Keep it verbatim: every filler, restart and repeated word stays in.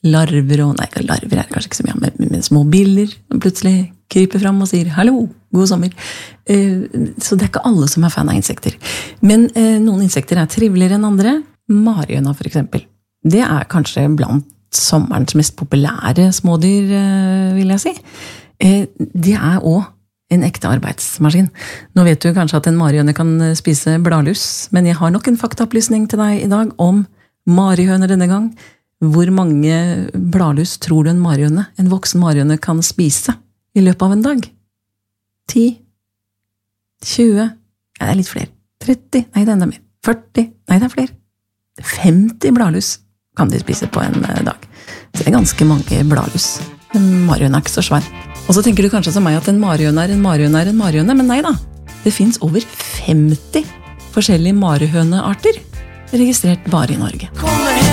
larver og, nei, larver er kanskje ikke så mye, men, men små biller som plutselig kryper fram og sier, hallo, god sommer. Eh, så det er ikke alle som er fan av insekter. Men eh, noen insekter er triveligere enn andre. Marihøna for eksempel. Det er kanskje blant sommerens mest populære smådyr, eh, vil jeg si. Eh, det er også en ekte arbeidsmaskin. Nå vet du kanskje at en marihøne kan spise bladlus, men jeg har nok en faktaopplysning til deg i dag om marihøner denne gang. Hvor mange bladlus tror du en marihøne, en voksen marihøne kan spise i løpet av en dag? ti, tjue, ja, det er litt flere. tretti, nei, det er enda mer. førti, nei, det er flere. femti bladlus kan de spise på en dag. Så det er ganske mange bladlus. En marihøne er ikke så svær. Og så tenker du kanskje som meg at en marihøne er en marihøne er en marihøne, men nei da. Det finnes over femti forskjellige marihønearter registrert bare i Norge.